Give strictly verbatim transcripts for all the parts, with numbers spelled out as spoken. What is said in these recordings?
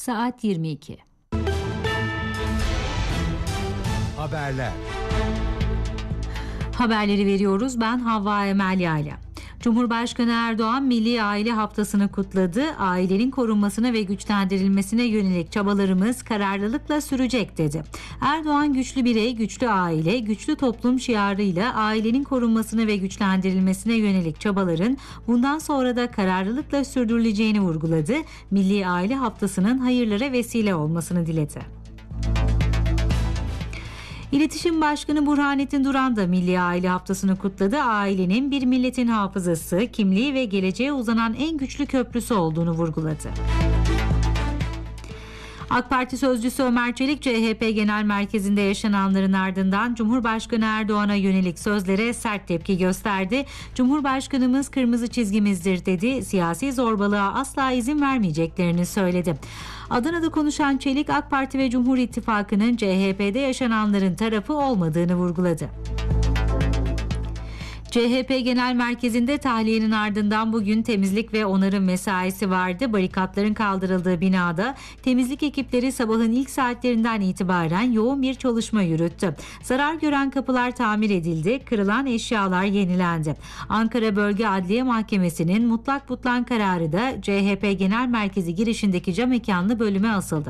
Saat yirmi iki. Haberler. Haberleri veriyoruz. Ben Havva Emel Yayla. Cumhurbaşkanı Erdoğan Milli Aile Haftası'nı kutladı. Ailenin korunmasına ve güçlendirilmesine yönelik çabalarımız kararlılıkla sürecek dedi. Erdoğan güçlü birey, güçlü aile, güçlü toplum şiarıyla ailenin korunmasına ve güçlendirilmesine yönelik çabaların bundan sonra da kararlılıkla sürdürüleceğini vurguladı. Milli Aile Haftası'nın hayırlara vesile olmasını diledi. İletişim Başkanı Burhanettin Duran da Milli Aile Haftası'nı kutladı. Ailenin bir milletin hafızası, kimliği ve geleceğe uzanan en güçlü köprüsü olduğunu vurguladı. AK Parti sözcüsü Ömer Çelik, C H P Genel Merkezi'nde yaşananların ardından Cumhurbaşkanı Erdoğan'a yönelik sözlere sert tepki gösterdi. Cumhurbaşkanımız kırmızı çizgimizdir dedi. Siyasi zorbalığa asla izin vermeyeceklerini söyledi. Adana'da konuşan Çelik, AK Parti ve Cumhur İttifakı'nın C H P'de yaşananların tarafı olmadığını vurguladı. C H P Genel Merkezi'nde tahliyenin ardından bugün temizlik ve onarım mesaisi vardı. Barikatların kaldırıldığı binada temizlik ekipleri sabahın ilk saatlerinden itibaren yoğun bir çalışma yürüttü. Zarar gören kapılar tamir edildi, kırılan eşyalar yenilendi. Ankara Bölge Adliye Mahkemesi'nin mutlak butlan kararı da C H P Genel Merkezi girişindeki cam mekanlı bölüme asıldı.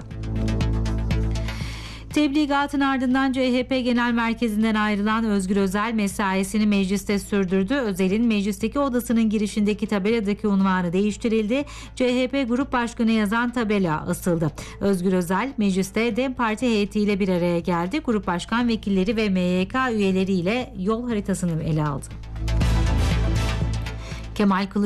Tebligatın ardından C H P Genel Merkezi'nden ayrılan Özgür Özel mesaisini mecliste sürdürdü. Özel'in meclisteki odasının girişindeki tabeladaki unvanı değiştirildi. C H P Grup Başkanı yazan tabela asıldı. Özgür Özel mecliste DEM Parti heyetiyle bir araya geldi. Grup Başkan Vekilleri ve M Y K üyeleriyle yol haritasını ele aldı. Kemal Kılıçdaroğlu